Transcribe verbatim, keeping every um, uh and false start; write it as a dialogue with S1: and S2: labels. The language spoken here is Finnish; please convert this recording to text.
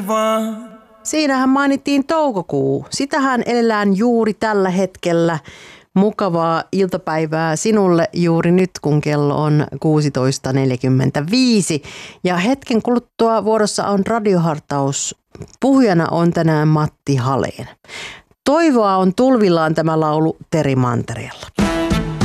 S1: Siinähän mainittiin toukokuu. Sitähän elellään juuri tällä hetkellä. Mukavaa iltapäivää sinulle juuri nyt, kun kello on kuusitoista neljäkymmentäviisi. Ja hetken kuluttua vuorossa on radiohartaus. Puhujana on tänään Matti Haleen. Toivoa on tulvillaan, tämä laulu Teri Mantereella.